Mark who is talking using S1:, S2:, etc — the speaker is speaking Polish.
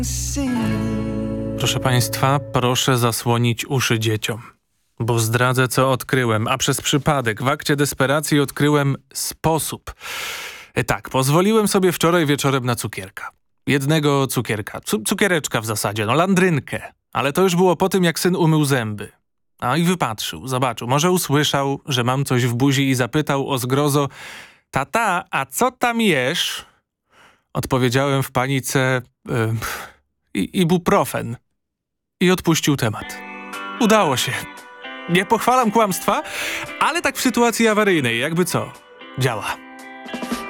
S1: Proszę państwa, proszę zasłonić uszy dzieciom, bo zdradzę, co odkryłem, a przez przypadek w akcie desperacji odkryłem sposób. Tak, pozwoliłem sobie wczoraj wieczorem na cukierka. Jednego cukierka, cukiereczka w zasadzie, landrynkę. Ale to już było po tym, jak syn umył zęby. A i wypatrzył, zobaczył, może usłyszał, że mam coś w buzi i zapytał o zgrozo: tata, a co tam jesz? Odpowiedziałem w panice: ibuprofen. I odpuścił temat. Udało się. Nie pochwalam kłamstwa, ale tak w sytuacji awaryjnej, jakby co, działa.